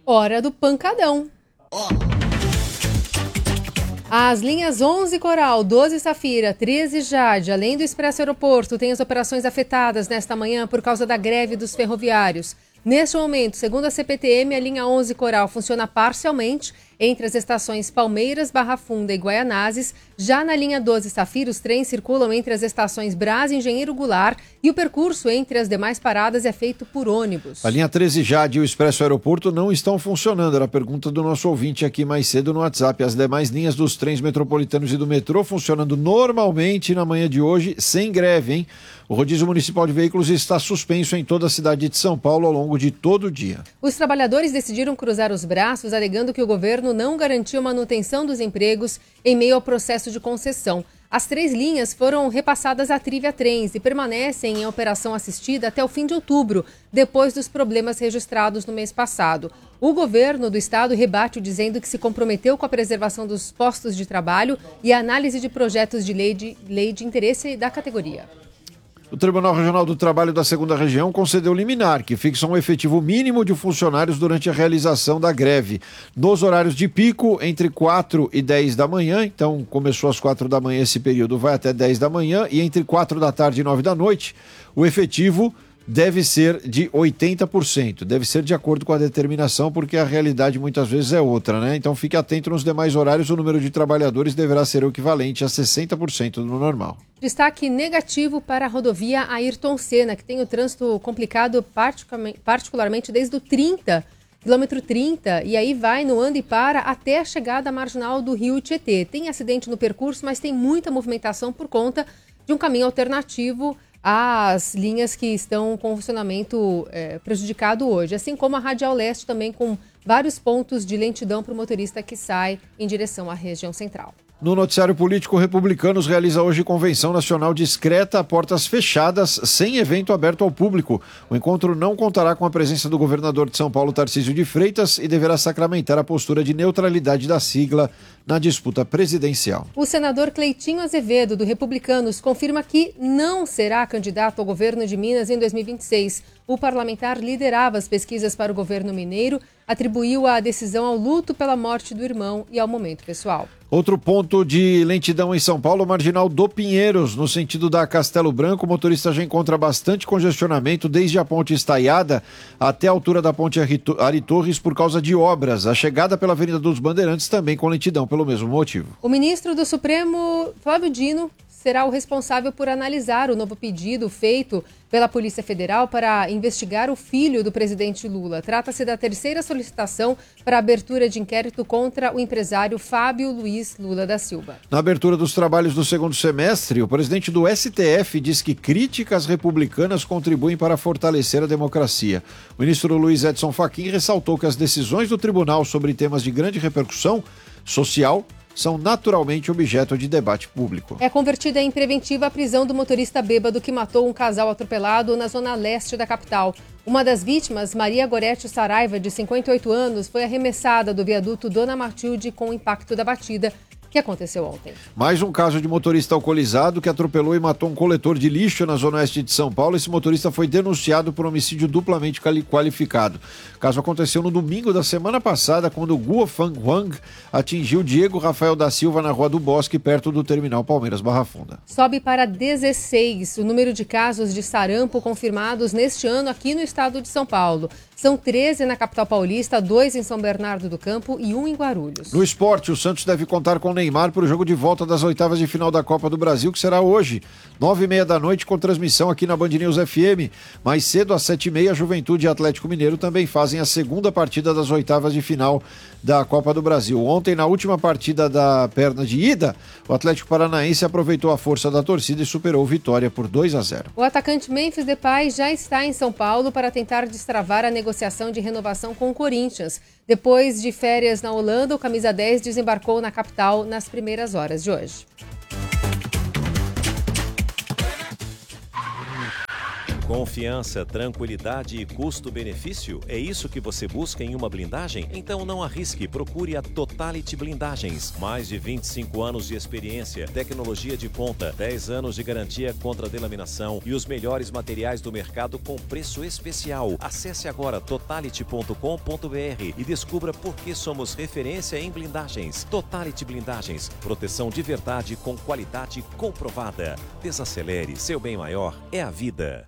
Hora do pancadão. As linhas 11 Coral, 12 Safira, 13 Jade, além do Expresso Aeroporto, têm as operações afetadas nesta manhã por causa da greve dos ferroviários. Neste momento, segundo a CPTM, a linha 11 Coral funciona parcialmente entre as estações Palmeiras, Barra Funda e Guaianazes. Já na linha 12 Safira, os trens circulam entre as estações Brás e Engenheiro Goulart e o percurso entre as demais paradas é feito por ônibus. A linha 13 Jade e o Expresso Aeroporto não estão funcionando. Era a pergunta do nosso ouvinte aqui mais cedo no WhatsApp. As demais linhas dos trens metropolitanos e do metrô funcionando normalmente na manhã de hoje, sem greve, hein? O rodízio municipal de veículos está suspenso em toda a cidade de São Paulo ao longo de todo o dia. Os trabalhadores decidiram cruzar os braços, alegando que o governo não garantiu manutenção dos empregos em meio ao processo de concessão. As 3 linhas foram repassadas à Trivia Trens e permanecem em operação assistida até o fim de outubro, depois dos problemas registrados no mês passado. O governo do estado rebate dizendo que se comprometeu com a preservação dos postos de trabalho e a análise de projetos de lei de interesse da categoria. O Tribunal Regional do Trabalho da 2ª Região concedeu liminar, que fixa um efetivo mínimo de funcionários durante a realização da greve. Nos horários de pico, entre 4 e 10 da manhã, então começou às 4 da manhã, esse período vai até 10 da manhã, e entre 4 da tarde e 9 da noite, o efetivo deve ser de 80%. Deve ser de acordo com a determinação, porque a realidade muitas vezes é outra, né? Então fique atento nos demais horários, o número de trabalhadores deverá ser o equivalente a 60% do normal. Destaque negativo para a rodovia Ayrton Senna, que tem o trânsito complicado particularmente desde o quilômetro 30, e aí vai no anda e para até a chegada marginal do Rio Tietê. Tem acidente no percurso, mas tem muita movimentação por conta de um caminho alternativo às linhas que estão com funcionamento prejudicado hoje, assim como a Radial Leste também com vários pontos de lentidão para o motorista que sai em direção à região central. No noticiário político, Republicanos realiza hoje convenção nacional discreta a portas fechadas, sem evento aberto ao público. O encontro não contará com a presença do governador de São Paulo, Tarcísio de Freitas, e deverá sacramentar a postura de neutralidade da sigla na disputa presidencial. O senador Cleitinho Azevedo, do Republicanos, confirma que não será candidato ao governo de Minas em 2026. O parlamentar liderava as pesquisas para o governo mineiro, atribuiu a decisão ao luto pela morte do irmão e ao momento pessoal. Outro ponto de lentidão em São Paulo, marginal do Pinheiros, no sentido da Castelo Branco. O motorista já encontra bastante congestionamento desde a ponte Estaiada até a altura da ponte Ari Torres por causa de obras. A chegada pela Avenida dos Bandeirantes também com lentidão pelo mesmo motivo. O ministro do Supremo, Flávio Dino, será o responsável por analisar o novo pedido feito pela Polícia Federal para investigar o filho do presidente Lula. Trata-se da 3ª solicitação para a abertura de inquérito contra o empresário Fábio Luiz Lula da Silva. Na abertura dos trabalhos do 2º semestre, o presidente do STF diz que críticas republicanas contribuem para fortalecer a democracia. O ministro Luiz Edson Fachin ressaltou que as decisões do tribunal sobre temas de grande repercussão social são naturalmente objeto de debate público. É convertida em preventiva a prisão do motorista bêbado que matou um casal atropelado na zona leste da capital. Uma das vítimas, Maria Gorete Saraiva, de 58 anos, foi arremessada do viaduto Dona Matilde com o impacto da batida que aconteceu ontem. Mais um caso de motorista alcoolizado que atropelou e matou um coletor de lixo na zona oeste de São Paulo. Esse motorista foi denunciado por homicídio duplamente qualificado. O caso aconteceu no domingo da semana passada, quando Guo Fang Huang atingiu Diego Rafael da Silva na Rua do Bosque, perto do terminal Palmeiras Barra Funda. Sobe para 16 o número de casos de sarampo confirmados neste ano aqui no estado de São Paulo. São 13 na capital paulista, 2 em São Bernardo do Campo e 1 em Guarulhos. No esporte, o Santos deve contar com Neymar para o jogo de volta das oitavas de final da Copa do Brasil, que será hoje, 9h30 da noite, com transmissão aqui na Band News FM. Mais cedo, às 7h30, Juventude e Atlético Mineiro também fazem a segunda partida das oitavas de final da Copa do Brasil. Ontem, na última partida da perna de ida, o Atlético Paranaense aproveitou a força da torcida e superou o Vitória por 2-0. O atacante Memphis Depay já está em São Paulo para tentar destravar a negociação de renovação com o Corinthians. Depois de férias na Holanda, o camisa 10 desembarcou na capital nas primeiras horas de hoje. Confiança, tranquilidade e custo-benefício? É isso que você busca em uma blindagem? Então não arrisque, procure a Totality Blindagens. Mais de 25 anos de experiência, tecnologia de ponta, 10 anos de garantia contra delaminação e os melhores materiais do mercado com preço especial. Acesse agora totality.com.br e descubra por que somos referência em blindagens. Totality Blindagens, proteção de verdade com qualidade comprovada. Desacelere, seu bem maior é a vida.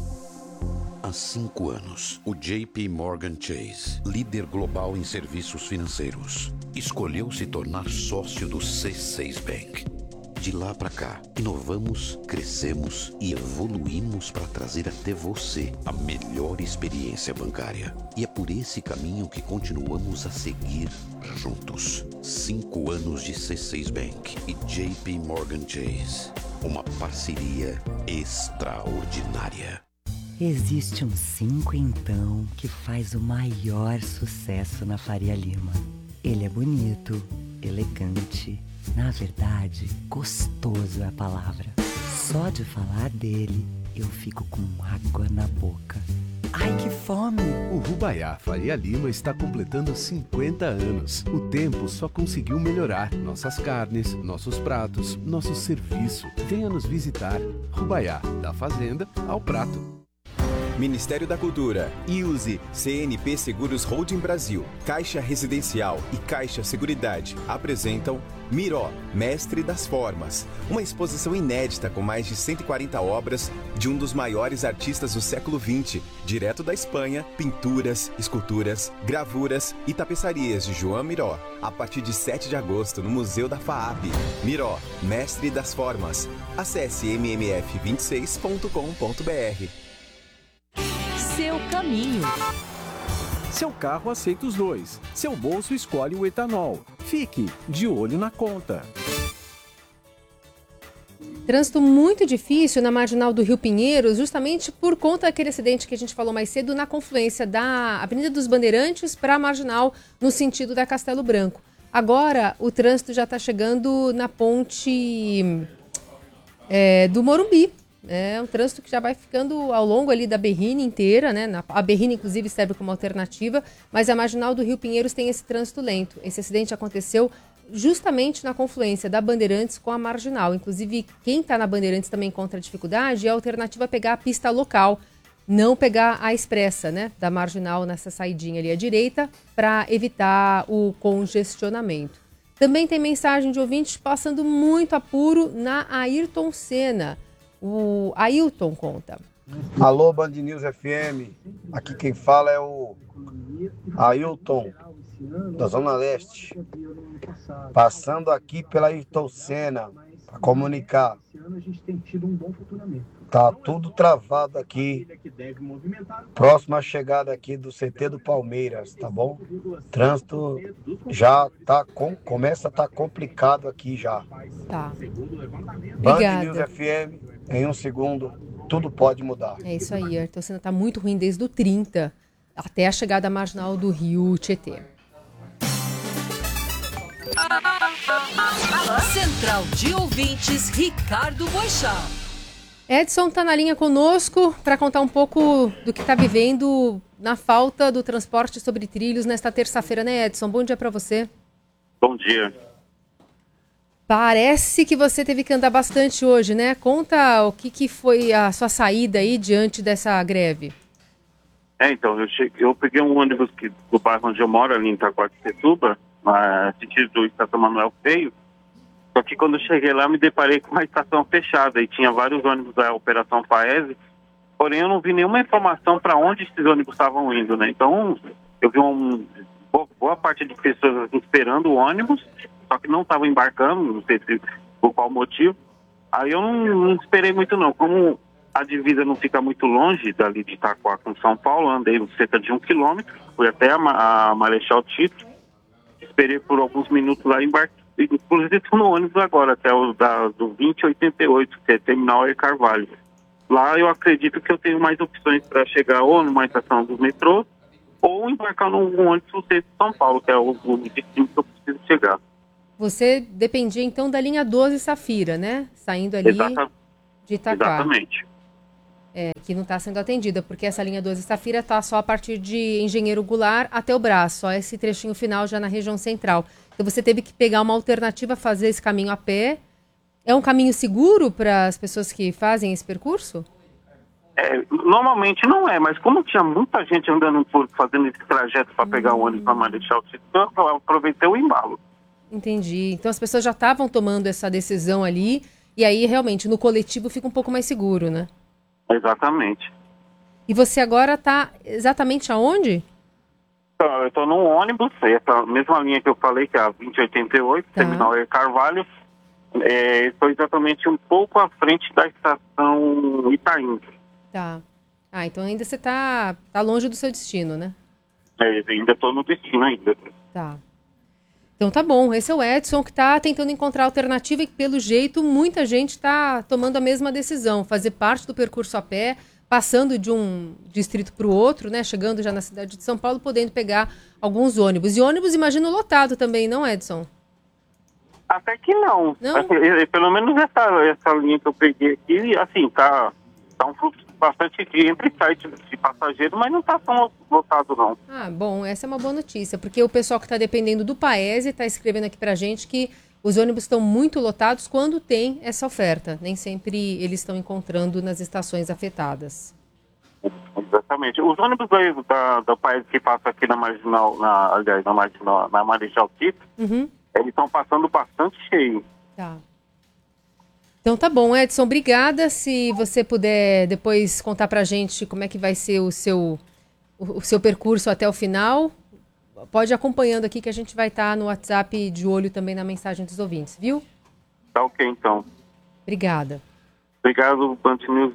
Há 5 anos, o JP Morgan Chase, líder global em serviços financeiros, escolheu se tornar sócio do C6 Bank. De lá para cá, inovamos, crescemos e evoluímos para trazer até você a melhor experiência bancária. E é por esse caminho que continuamos a seguir juntos. 5 anos de C6 Bank e JP Morgan Chase. Uma parceria extraordinária. Existe um 5 então que faz o maior sucesso na Faria Lima. Ele é bonito, elegante, na verdade, gostoso é a palavra. Só de falar dele, eu fico com água na boca. Ai, que fome! O Rubaiá Faria Lima está completando 50 anos. O tempo só conseguiu melhorar nossas carnes, nossos pratos, nosso serviço. Venha nos visitar. Rubaiá, da fazenda ao prato. Ministério da Cultura, IUSE, CNP Seguros Holding Brasil, Caixa Residencial e Caixa Seguridade apresentam Miró, Mestre das Formas, uma exposição inédita com mais de 140 obras de um dos maiores artistas do século XX, direto da Espanha, pinturas, esculturas, gravuras e tapeçarias de João Miró, a partir de 7 de agosto no Museu da FAAP. Miró, Mestre das Formas. Acesse mmf26.com.br. Seu caminho. Seu carro aceita os dois. Seu bolso escolhe o etanol. Fique de olho na conta. Trânsito muito difícil na marginal do Rio Pinheiros, justamente por conta daquele acidente que a gente falou mais cedo na confluência da Avenida dos Bandeirantes para a marginal no sentido da Castelo Branco. Agora o trânsito já está chegando na ponte do Morumbi. É um trânsito que já vai ficando ao longo ali da Berrini inteira, né? A Berrini, inclusive, serve como alternativa, mas a marginal do Rio Pinheiros tem esse trânsito lento. Esse acidente aconteceu justamente na confluência da Bandeirantes com a marginal. Inclusive, quem está na Bandeirantes também encontra dificuldade, e a alternativa é pegar a pista local, não pegar a expressa, né? Da marginal nessa saidinha ali à direita, para evitar o congestionamento. Também tem mensagem de ouvintes passando muito apuro na Ayrton Senna. O Ailton conta. Alô, Band News FM. Aqui quem fala é o Ailton, da Zona Leste. Passando aqui pela Ayrton Senna para comunicar. Tá tudo travado aqui. Próxima chegada aqui do CT do Palmeiras, tá bom? Trânsito já começa a estar complicado aqui já. Tá. Band News FM. Em um segundo, tudo pode mudar. É isso aí, a Ayrton Senna está muito ruim desde o 30 até a chegada marginal do Rio Tietê. Central de Ouvintes, Ricardo Boixá. Edson está na linha conosco para contar um pouco do que está vivendo na falta do transporte sobre trilhos nesta terça-feira, né, Edson? Bom dia para você. Bom dia. Parece que você teve que andar bastante hoje, né? Conta o que foi a sua saída aí diante dessa greve. Então, eu peguei um ônibus do bairro onde eu moro, ali em Itaquaquecetuba, no sentido do Estação Manuel Feio. Só que quando eu cheguei lá, me deparei com uma estação fechada e tinha vários ônibus da Operação Faese, porém eu não vi nenhuma informação para onde esses ônibus estavam indo, né? Então, eu vi boa parte de pessoas esperando o ônibus, só que não estavam embarcando, não sei por qual motivo. Aí eu não esperei muito não. Como a divisa não fica muito longe dali de Itaquá com São Paulo, andei cerca de 1 quilômetro, fui até a Marechal Tito, esperei por alguns minutos lá e embarquei. Inclusive estou no ônibus agora, até o do 2088, que é Terminal E. Carvalho. Lá eu acredito que eu tenho mais opções para chegar ou numa estação do metrô, ou embarcar num ônibus do centro de São Paulo, que é o destino que eu preciso chegar. Você dependia, então, da linha 12 Safira, né? Saindo ali de Itaquá. Exatamente. que não está sendo atendida, porque essa linha 12 Safira está só a partir de Engenheiro Goulart até o Brás, só esse trechinho final já na região central. Então você teve que pegar uma alternativa, fazer esse caminho a pé. É um caminho seguro para as pessoas que fazem esse percurso? Normalmente não é, mas como tinha muita gente andando fazendo esse trajeto para pegar o ônibus para Marechal Tito, eu aproveitei o embalo. Entendi. Então as pessoas já estavam tomando essa decisão ali, e aí realmente no coletivo fica um pouco mais seguro, né? Exatamente. E você agora está exatamente aonde? Então, eu estou num ônibus, essa mesma linha que eu falei, que é a 2088, Terminal E. Carvalho. Estou exatamente um pouco à frente da estação Itaim. Tá. Então ainda você tá longe do seu destino, né? Ainda estou no destino ainda. Tá. Então tá bom. Esse é o Edson que está tentando encontrar alternativa e que, pelo jeito, muita gente está tomando a mesma decisão. Fazer parte do percurso a pé, passando de um distrito para o outro, né? Chegando já na cidade de São Paulo, podendo pegar alguns ônibus. E ônibus, imagino, lotado também, não, Edson? Até que não. Pelo menos essa linha que eu peguei aqui, assim, tá um fluxo bastante de entra e sai de passageiro, mas não está tão lotado, não. Bom, essa é uma boa notícia, porque o pessoal que está dependendo do Paese está escrevendo aqui pra gente que os ônibus estão muito lotados quando tem essa oferta. Nem sempre eles estão encontrando nas estações afetadas. Exatamente. Os ônibus do Paese que passam aqui na Marginal, na Marechal Tito, eles estão passando bastante cheio. Tá. Então tá bom, Edson, obrigada. Se você puder depois contar pra gente como é que vai ser o seu percurso até o final, pode ir acompanhando aqui que a gente vai estar no WhatsApp de olho também na mensagem dos ouvintes, viu? Tá ok, então. Obrigada. Obrigado, Band News.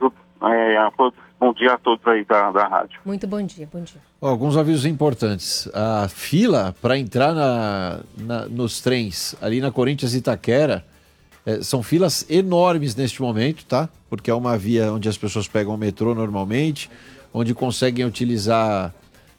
Bom dia a todos aí da rádio. Muito bom dia, bom dia. Alguns avisos importantes. A fila para entrar nos trens ali na Corinthians e Itaquera são filas enormes neste momento, tá? Porque é uma via onde as pessoas pegam o metrô normalmente, onde conseguem utilizar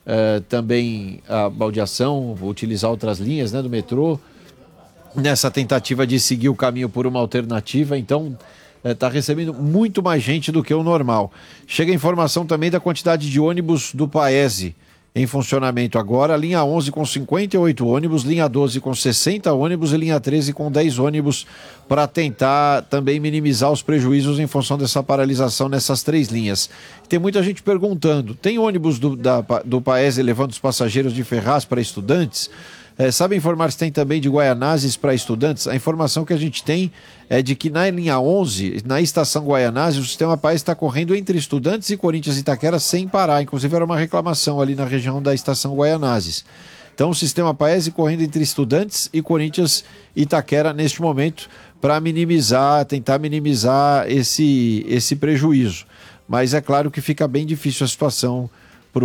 também a baldeação, utilizar outras linhas, né, do metrô, nessa tentativa de seguir o caminho por uma alternativa. Então, está recebendo muito mais gente do que o normal. Chega a informação também da quantidade de ônibus do Paese em funcionamento agora, linha 11 com 58 ônibus, linha 12 com 60 ônibus e linha 13 com 10 ônibus, para tentar também minimizar os prejuízos em função dessa paralisação nessas três linhas. Tem muita gente perguntando, tem ônibus do Paese levando os passageiros de Ferraz para estudantes? Sabe informar se tem também de Guaianazes para estudantes? A informação que a gente tem é de que na linha 11, na estação Guaianazes, o sistema Paese está correndo entre Estudantes e Corinthians e Itaquera sem parar. Inclusive era uma reclamação ali na região da estação Guaianazes. Então o sistema Paese correndo entre Estudantes e Corinthians e Itaquera neste momento para tentar minimizar esse prejuízo. Mas é claro que fica bem difícil a situação para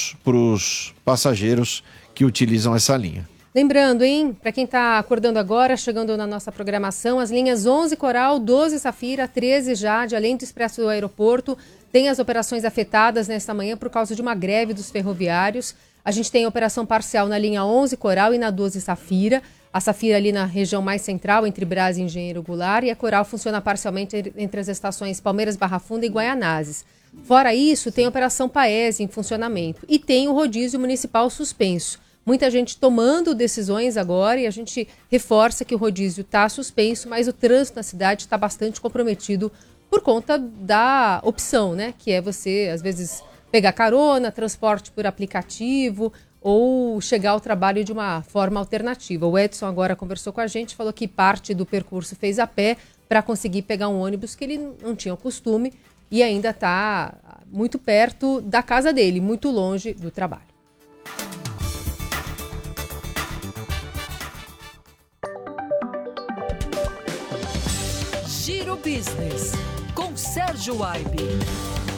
os passageiros que utilizam essa linha. Lembrando, para quem está acordando agora, chegando na nossa programação, as linhas 11 Coral, 12 Safira, 13 Jade, além do Expresso do Aeroporto, tem as operações afetadas nesta manhã por causa de uma greve dos ferroviários. A gente tem operação parcial na linha 11 Coral e na 12 Safira. A Safira ali na região mais central, entre Brás e Engenheiro Goulart, e a Coral funciona parcialmente entre as estações Palmeiras, Barra Funda e Guaianazes. Fora isso, tem a operação Paese em funcionamento e tem o rodízio municipal suspenso. Muita gente tomando decisões agora e a gente reforça que o rodízio está suspenso, mas o trânsito na cidade está bastante comprometido por conta da opção, né? Que é você, às vezes, pegar carona, transporte por aplicativo ou chegar ao trabalho de uma forma alternativa. O Edson agora conversou com a gente, falou que parte do percurso fez a pé para conseguir pegar um ônibus que ele não tinha o costume e ainda está muito perto da casa dele, muito longe do trabalho. Giro Business, com Sérgio Aibe.